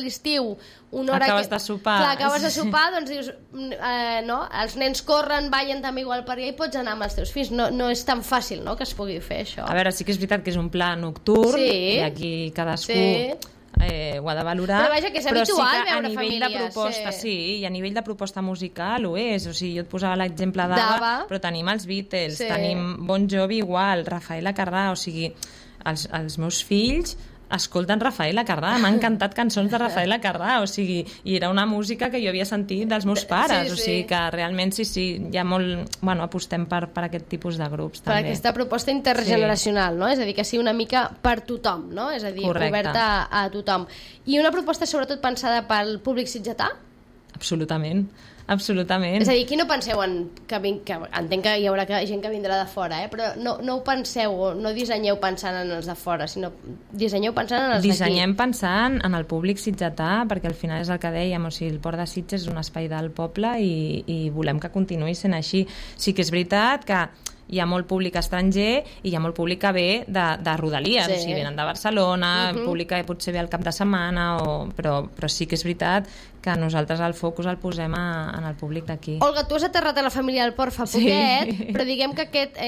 l'estiu una hora acabes de sopar. Clar, acabes de sopar, doncs dius, no? Els nens corren, ballen també igual per allà i pots anar amb els teus fills. No és tan fàcil, no?, que es pugui fer això. A veure, sí que és veritat que és un pla nocturn i aquí cadascú ho ha de valorar. Però vaja, que és habitual sí que veure a nivell famílies. De proposta, i a nivell de proposta musical ho és. O sigui, jo et posava l'exemple d'Ava, però tenim els Beatles, tenim Bon Jovi igual, Rafael Acarrà, o sigui, els meus fills escolten Rafael Acarrà, m'ha encantat cançons de Rafael Acarrà, o sigui, i era una música que jo havia sentit dels meus pares, o sigui que realment hi ha molt, apostem per aquest tipus de grups també. Per aquesta proposta intergeneracional, no? És a dir, que sigui una mica per tothom, no? És a dir, oberta a tothom. I una proposta sobretot pensada pel públic sitgetà? Absolutament. És a dir, aquí no penseu que entenc que hi haurà gent que vindrà de fora, però no ho penseu, no dissenyeu pensant en els de fora, sinó dissenyeu pensant en els d'aquí. Dissenyem pensant en el públic sitgetà, perquè al final és el que dèiem, o sigui, el Port de Sitges és un espai del poble i volem que continuï sent així. Sí que és veritat que hi ha molt públic estranger i hi ha molt públic que ve de rodalies, o sigui, venen de Barcelona, públic que potser ve al cap de setmana, però sí que és veritat que nosaltres el focus el posem en el públic d'aquí. Olga, tu has aterrat a la família del Port fa poquet, però diguem que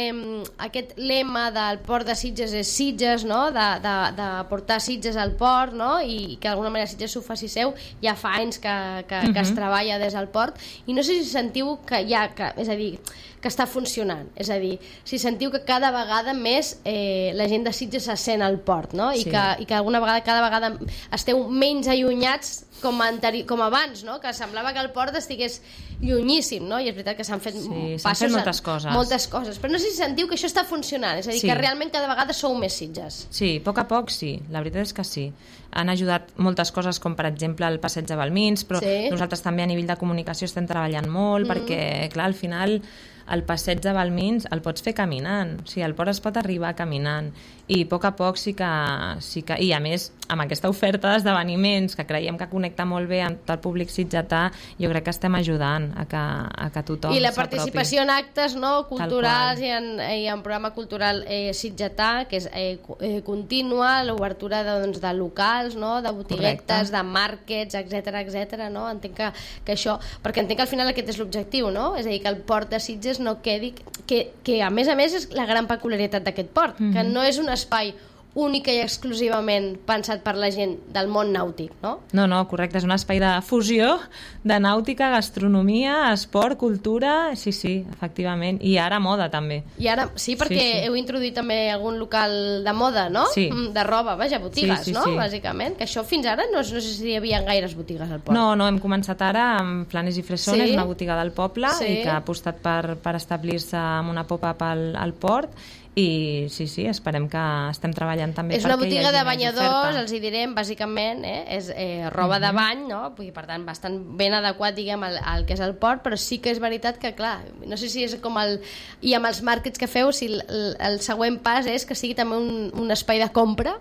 aquest lema del Port de Sitges és Sitges, no?, de portar Sitges al port, no?, i que d'alguna manera Sitges s'ho faci seu, ja fa anys que es treballa des del port, i no sé si sentiu que és a dir, que està funcionant, és a dir, si sentiu que cada vegada més la gent de Sitges se sent al port, no?, i que alguna vegada, cada vegada esteu menys allunyats com abans, no?, que semblava que el port estigués llunyíssim, no?, i és veritat que s'han fet passos, moltes coses, però no sé si sentiu que això està funcionant, és a dir, que realment cada vegada sou més Sitges. Sí, a poc sí, la veritat és que sí. Han ajudat moltes coses, com per exemple el passeig de Balmins, però nosaltres també a nivell de comunicació estem treballant molt, perquè clar, al final el passeig de Balmins el pots fer caminant, o sigui, el port es pot arribar caminant, i a poc sí que i a més amb aquesta oferta d'esdeveniments que creiem que connecta molt bé amb el públic sitgetà, jo crec que estem ajudant a que tothom s'apropi. I la participació en actes, no?, culturals i en programa cultural sitgetà, que és contínua, l'obertura de locals, no?, de botiguetes, de màrquets, etc, no? Entenc que això, perquè entenc que al final aquest és l'objectiu, no?, és a dir, que el port de Sitges no quedi, que a més és la gran peculiaritat d'aquest port, que no és un espai única i exclusivament pensat per la gent del món nàutic, no? No, correcte, és un espai de fusió de nàutica, gastronomia, esport, cultura, sí, efectivament, i ara moda també. I ara, sí, perquè heu introduït també algun local de moda, no? Sí. De roba, vaja, botigues, no? Bàsicament, que això fins ara no sé si hi havia gaires botigues al port. No, hem començat ara amb Flanes i Fresones, una botiga del poble, i que ha apostat per establir-se amb una pop-up al port, i sí, esperem que estem treballant també és una botiga de banyadors, els hi direm, bàsicament, és roba de bany, no? Per tant, bastant ben adequat, diguem, al que és el port, però sí que és veritat que, clar, no sé si és com i amb els màrquets que feu, si el següent pas és que sigui també un espai de compra.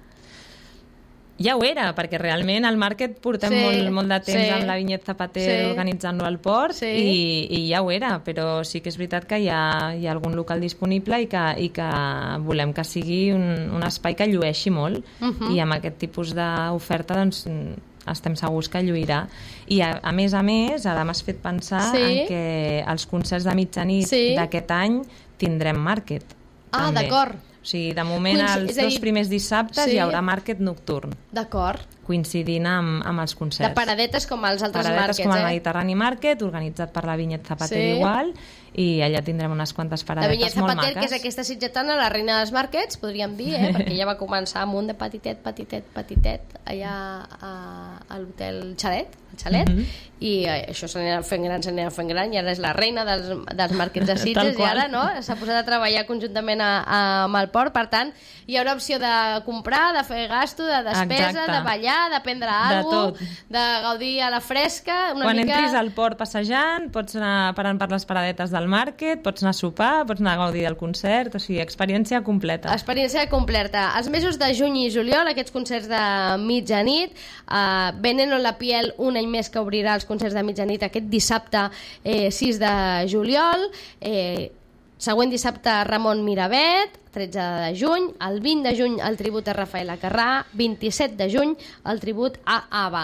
Ja ho era, perquè realment al màrquet portem molt de temps amb la Vinyet Zapater organitzant-lo al port, i ja ho era, però sí que és veritat que hi ha algun local disponible i que volem que sigui un espai que llueixi molt, i amb aquest tipus d'oferta doncs estem segurs que lluirà. I a més, ara m'has fet pensar en que els concerts de mitjanit d'aquest any tindrem màrquet. Ah, d'acord. O sigui, de moment, els 2 primers dissabtes hi haurà màrquet nocturn. D'acord. Coincidint amb els concerts. De paradetes com els altres màrquets, Paradetes com el Mediterrani Market, organitzat per la Vinyet Zapater igual, i allà tindrem unes quantes paradetes molt maques. La Vinyet Zapater, que és aquesta sitgetana, la reina dels màrquets, podríem dir, perquè ella va començar amb un de petitet, allà a l'hotel Xalet, i això s'anirà fent gran, i ara és la reina dels màrquets de Sitges, i ara s'ha posat a treballar conjuntament amb el port. Per tant, hi haurà opció de comprar, de fer gasto, de despesa, de ballar, de prendre alguna cosa, de gaudir a la fresca. Quan entris al port passejant, pots anar parant per les paradetes del màrquet, pots anar a sopar, pots anar a gaudir del concert, o sigui, experiència completa. Experiència completa. Els mesos de juny i juliol, aquests concerts de mitjanit, Veneno en la piel, un any més que obrirà els concerts de mitjanit aquest dissabte 6 de juliol, següent dissabte Ramon Miravet, 13 de juny, el 20 de juny el tribut a Rafael Acarrà, 27 de juny el tribut a Ava.